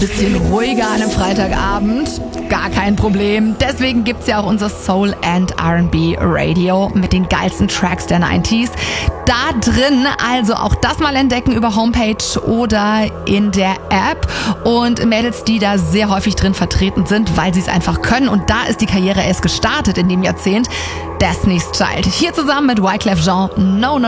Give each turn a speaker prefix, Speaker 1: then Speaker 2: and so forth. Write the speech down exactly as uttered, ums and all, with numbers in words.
Speaker 1: bisschen ruhiger an einem Freitagabend? Gar kein Problem. Deswegen gibt's ja auch unser Soul and R and B Radio mit den geilsten Tracks der neunziger. Da drin also auch das mal entdecken über Homepage oder in der App. Und Mädels, die da sehr häufig drin vertreten sind, weil sie es einfach können. Und da ist die Karriere erst gestartet in dem Jahrzehnt. Destiny's Child. Hier zusammen mit Wyclef Jean, No No